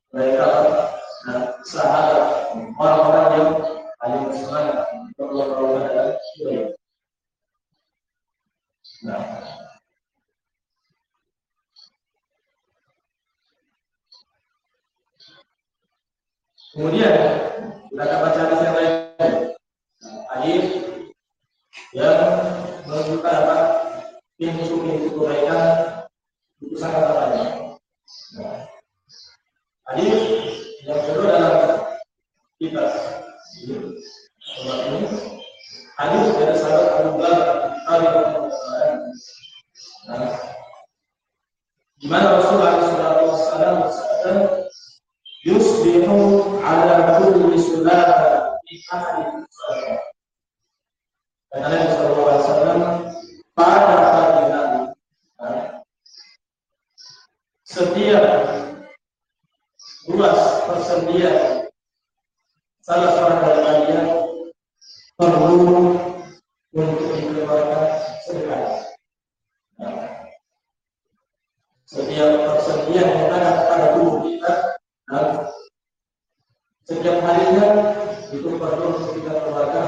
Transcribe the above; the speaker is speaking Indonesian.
mereka sahabat orang-orang yang paling bersemangat untuk melakukan adalah Jubair. Nah, kemudian kita akan baca hadis yang lain. Hadis yang menunjukkan apa? Pintu-pintu kebaikan itu sangat banyak. Nah, hadis yang kedua dalam kitab ini hadis dari sahabat Abu Bakar radhiyallahu. Nah, di mana Rasulullah SAW bersabda, "Yusbihu ala kulli sulata min ahli salat." Dan Nabi SAW pada pagi hari, setiap ruas persendian salah seorang dari kalian perlu untuk dikeluarkan sedekah. Setiap persendian yang ada pada tubuh kita, setiap harinya itu perlu untuk kita keluarkan